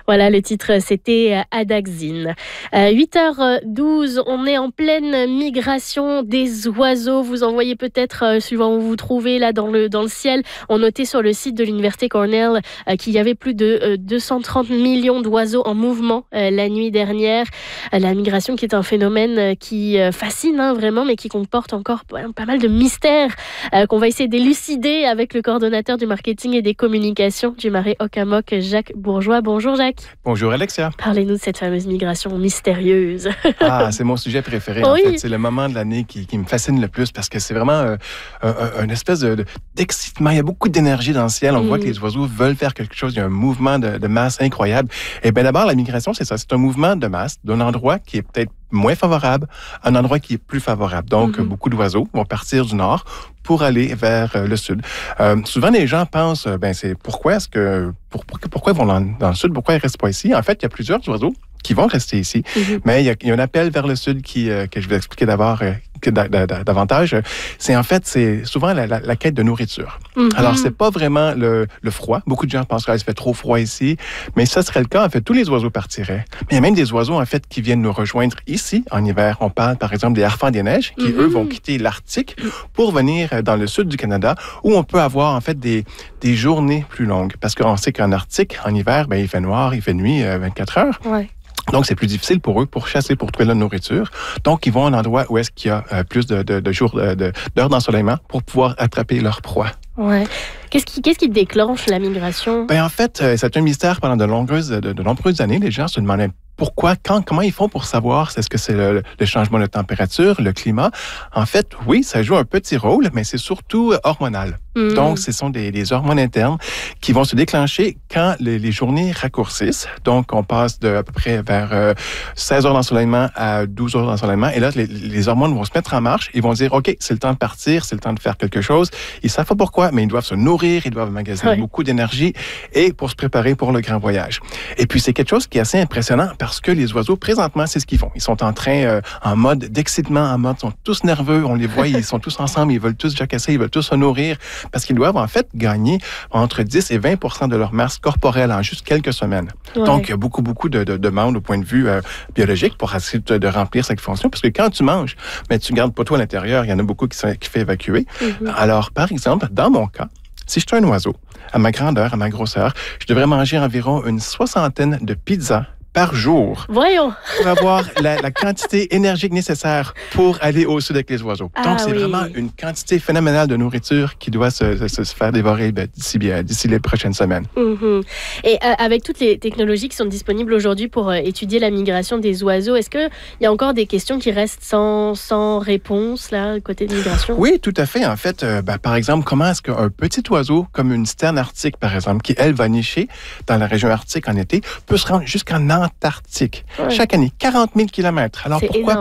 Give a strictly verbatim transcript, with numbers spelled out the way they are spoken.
Voilà, le titre, c'était Adaxine. Euh, huit heures douze, on est en pleine migration des oiseaux. Vous en voyez peut-être, euh, suivant où vous vous trouvez, là, dans le, dans le ciel. On notait sur le site de l'Université Cornell euh, qu'il y avait plus de euh, deux cent trente millions d'oiseaux en mouvement euh, la nuit dernière. Euh, la migration qui est un phénomène euh, qui euh, fascine hein, vraiment, mais qui comporte encore pas, pas mal de mystères euh, qu'on va essayer d'élucider avec le coordonnateur du marketing et des communications du Marais Ocamok, Jacques Bourgeois. Bonjour Jacques. Bonjour Alexia. Parlez-nous de cette fameuse migration mystérieuse. Ah, c'est mon sujet préféré Oui. en fait. C'est le moment de l'année qui, qui me fascine le plus parce que c'est vraiment euh, un, un, une espèce de, de, d'excitement. Il y a beaucoup d'énergie dans le ciel. On mm. voit que les oiseaux veulent faire quelque chose. Il y a un mouvement de, de masse incroyable. Et bien d'abord, la migration, c'est ça. C'est un mouvement de masse d'un endroit qui est peut-être moins favorable à un endroit qui est plus favorable. Donc, mm-hmm. beaucoup d'oiseaux vont partir du nord pour aller vers euh, le sud. Euh, souvent, les gens pensent, ben c'est pourquoi est-ce que pour, pour, pourquoi ils vont dans, dans le sud, pourquoi ils restent pas ici? En fait, il y a plusieurs oiseaux qui vont rester ici, mm-hmm. mais il y, a, il y a un appel vers le sud qui euh, que je vais expliquer d'abord euh, que d- d- d- davantage. C'est en fait, c'est souvent la, la, la quête de nourriture. Mm-hmm. Alors, c'est pas vraiment le, le froid. Beaucoup de gens pensent qu'il fait trop froid ici, mais ça serait le cas. En fait, tous les oiseaux partiraient. Mais il y a même des oiseaux en fait qui viennent nous rejoindre ici en hiver. On parle par exemple des harfans des neiges qui mm-hmm. eux vont quitter l'Arctique pour venir dans le sud du Canada où on peut avoir en fait des des journées plus longues parce qu'on sait qu'en Arctique en hiver, ben il fait noir, il fait nuit euh, vingt-quatre heures. Ouais. Donc, c'est plus difficile pour eux pour chasser, pour trouver la nourriture. Donc, ils vont à un endroit où est-ce qu'il y a euh, plus de, de, de jours, de, de, d'heures d'ensoleillement pour pouvoir attraper leur proie. Ouais. Qu'est-ce qui, qu'est-ce qui déclenche la migration? Ben, en fait, euh, c'est un mystère pendant de nombreuses, de, de nombreuses années. Les gens se demandaient pourquoi, quand, comment ils font pour savoir est-ce que c'est le, le changement de température, le climat. En fait, oui, ça joue un petit rôle, mais c'est surtout hormonal. Mmh. Donc, ce sont des, des hormones internes qui vont se déclencher quand les, les journées raccourcissent. Donc, on passe de à peu près vers euh, seize heures d'ensoleillement à douze heures d'ensoleillement. Et là, les, les hormones vont se mettre en marche. Ils vont dire, OK, c'est le temps de partir, c'est le temps de faire quelque chose. Ils savent pas pourquoi, mais ils doivent se nourrir, ils doivent magasiner oui. beaucoup d'énergie et pour se préparer pour le grand voyage. Et puis, c'est quelque chose qui est assez impressionnant parce que les oiseaux, présentement, c'est ce qu'ils font. Ils sont en train, euh, en mode d'excitement, en mode, ils sont tous nerveux. On les voit, ils sont tous ensemble, ils veulent tous jacasser, ils veulent tous se nourrir. Parce qu'ils doivent en fait gagner entre dix et vingt pour cent de leur masse corporelle en juste quelques semaines. Ouais. Donc, il y a beaucoup, beaucoup de, de demandes au point de vue euh, biologique pour essayer de, de remplir cette fonction. Parce que quand tu manges, mais tu ne gardes pas tout à l'intérieur, il y en a beaucoup qui, sont, qui fait évacuer. Mm-hmm. Alors, par exemple, dans mon cas, si je suis un oiseau, à ma grandeur, à ma grosseur, je devrais manger environ une soixantaine de pizzas par jour. Voyons! Pour avoir la, la quantité énergique nécessaire pour aller au sud avec les oiseaux. Ah, Donc, c'est oui. vraiment une quantité phénoménale de nourriture qui doit se, se, se faire dévorer ben, d'ici, d'ici les prochaines semaines. Mm-hmm. Et euh, avec toutes les technologies qui sont disponibles aujourd'hui pour euh, étudier la migration des oiseaux, est-ce qu'il y a encore des questions qui restent sans, sans réponse, là, côté de migration? Oui, tout à fait. En fait, euh, ben, par exemple, comment est-ce qu'un petit oiseau, comme une sterne arctique, par exemple, qui, elle, va nicher dans la région arctique en été, peut se rendre jusqu'en Antarctique. Ouais. Chaque année, quarante mille kilomètres. Alors, c'est pourquoi énorme.